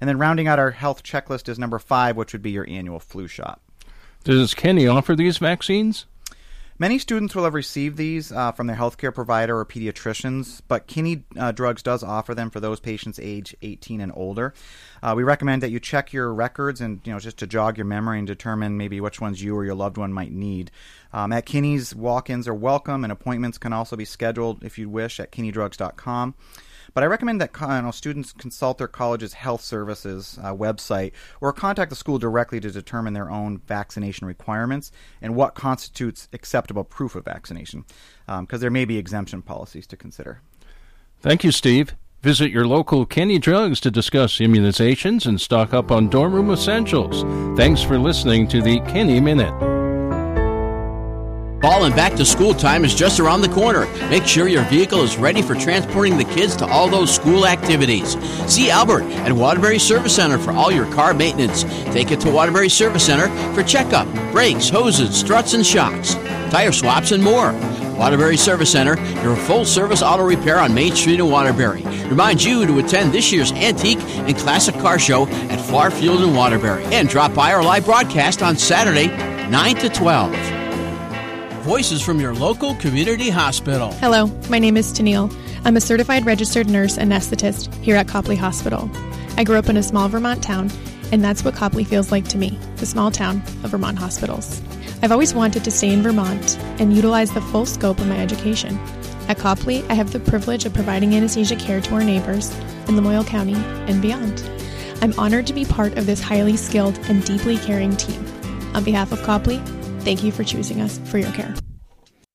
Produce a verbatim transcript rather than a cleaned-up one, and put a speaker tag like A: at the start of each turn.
A: And then rounding out our health checklist is number five, which would be your annual flu shot.
B: Does Kenny offer these vaccines?
A: Many students will have received these uh, from their healthcare provider or pediatricians, but Kinney uh, Drugs does offer them for those patients age eighteen and older. Uh, we recommend that you check your records and, you know, just to jog your memory and determine maybe which ones you or your loved one might need. Um, at Kinney's, walk-ins are welcome, and appointments can also be scheduled if you wish at kinney drugs dot com. But I recommend that you know, students consult their college's health services uh, website or contact the school directly to determine their own vaccination requirements and what constitutes acceptable proof of vaccination, because um, there may be exemption policies to consider.
B: Thank you, Steve. Visit your local Kenny Drugs to discuss immunizations and stock up on dorm room essentials. Thanks for listening to the Kenny Minute.
C: Fall and back to school time is just around the corner. Make sure your vehicle is ready for transporting the kids to all those school activities. See Albert at Waterbury Service Center for all your car maintenance. Take it to Waterbury Service Center for checkup, brakes, hoses, struts, and shocks, tire swaps, and more. Waterbury Service Center, your full-service auto repair on Main Street in Waterbury, reminds you to attend this year's Antique and Classic Car Show at Flar Field in Waterbury. And drop by our live broadcast on Saturday, nine to twelve. Voices from your local community hospital.
D: Hello, my name is Tennille. I'm a certified registered nurse anesthetist here at Copley Hospital. I grew up in a small Vermont town, and that's what Copley feels like to me, the small town of Vermont hospitals. I've always wanted to stay in Vermont and utilize the full scope of my education. At Copley, I have the privilege of providing anesthesia care to our neighbors in Lamoille County and beyond. I'm honored to be part of this highly skilled and deeply caring team. On behalf of Copley, thank you for choosing us for your care.